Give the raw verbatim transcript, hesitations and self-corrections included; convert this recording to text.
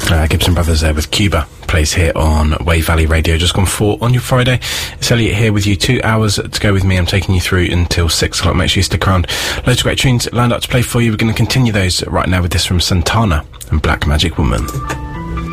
Uh, Gibson Brothers there with Cuba. Plays here on Wave Valley Radio. Just gone four on your Friday. It's Elliot here with you. Two hours to go with me. I'm taking you through until six o'clock. Make sure you stick around. Loads of great tunes lined up to play for you. We're going to continue those right now with this from Santana and Black Magic Woman.